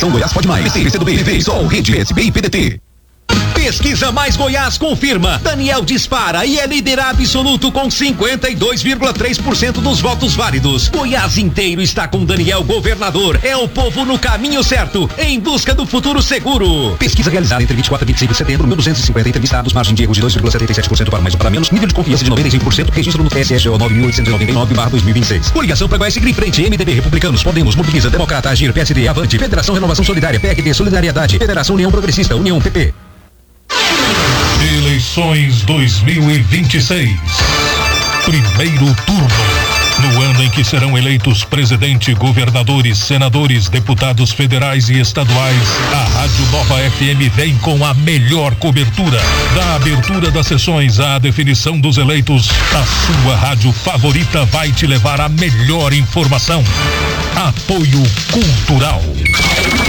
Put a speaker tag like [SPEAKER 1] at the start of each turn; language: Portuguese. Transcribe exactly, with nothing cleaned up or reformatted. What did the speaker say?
[SPEAKER 1] Coligação Goiás Pode Mais. P C, P C do B, P V, Sol, Rede, S B e P D T.
[SPEAKER 2] Pesquisa Mais Goiás confirma. Daniel dispara e é líder absoluto com cinquenta e dois vírgula três por cento dos votos válidos. Goiás inteiro está com Daniel governador. É o povo no caminho certo, em busca do futuro seguro. Pesquisa realizada entre vinte e quatro e vinte e cinco de setembro, mil duzentos e cinquenta entrevistados, margem de erro de dois vírgula setenta e sete por cento para mais ou para menos, nível de confiança de noventa e cinco por cento, registro no T S S O nove mil oitocentos e noventa e nove barra dois mil e vinte e seis. Coligação para Goiás seguir em frente, M D B, Republicanos, Podemos, Mobiliza, Democrata, Agir, P S D, Avante, Federação Renovação Solidária, P R D, Solidariedade, Federação União Progressista, União P P.
[SPEAKER 3] Eleições dois mil e vinte e seis. Primeiro turno. No ano em que serão eleitos presidente, governadores, senadores, deputados federais e estaduais, a Rádio Nova F M vem com a melhor cobertura. Da abertura das sessões à definição dos eleitos, a sua rádio favorita vai te levar a melhor informação. Apoio Cultural.